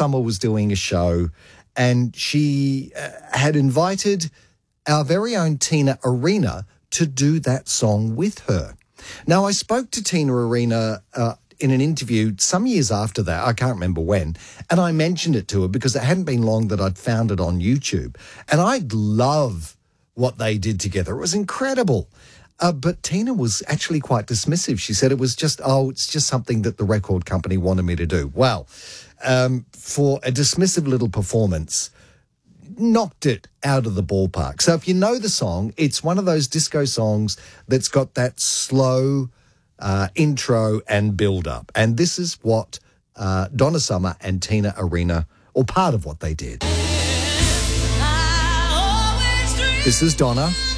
Summer was doing a show and she had invited our very own Tina Arena to do that song with her. Now, I spoke to Tina Arena in an interview some years after that, I can't remember when, and I mentioned it to her because it hadn't been long that I'd found it on YouTube. And I love what they did together. It was incredible. But Tina was actually quite dismissive. She said it was just, it's just something that the record company wanted me to do. Well, for a dismissive little performance, knocked it out of the ballpark. So if you know the song, it's one of those disco songs that's got that slow intro and build up. And this is what Donna Summer and Tina Arena, or part of what they did. This is Donna.